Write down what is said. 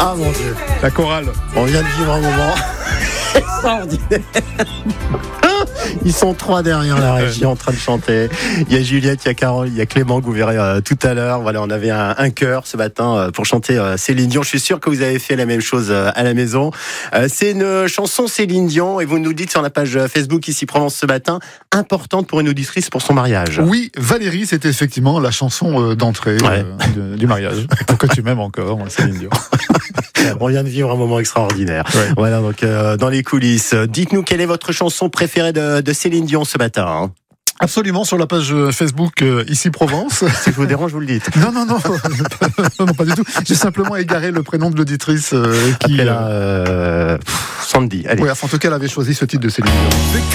Ah mon Dieu, La chorale. on vient de vivre un moment extraordinaire. Ils sont 3 derrière la régie en train de chanter. Il y a Juliette, il y a Carole, il y a Clément que vous verrez tout à l'heure. Voilà, on avait un chœur ce matin pour chanter Céline Dion. Je suis sûr que vous avez fait la même chose à la maison. C'est une chanson Céline Dion et vous nous dites sur la page Facebook Ici Provence ce matin, importante pour une auditrice pour son mariage. Oui, Valérie, c'était effectivement la chanson d'entrée du mariage. Pour que tu m'aimes encore, Céline Dion. On vient de vivre un moment extraordinaire. Ouais. Voilà, donc dans les coulisses. Dites-nous quelle est votre chanson préférée de Céline Dion ce matin, hein. Absolument, sur la page Facebook Ici Provence. Si je vous dérange, vous le dites. Non, non, pas du tout. J'ai simplement égaré le prénom de l'auditrice qui... Sandy, allez. Oui, en tout cas, elle avait choisi ce titre de Céline Dion.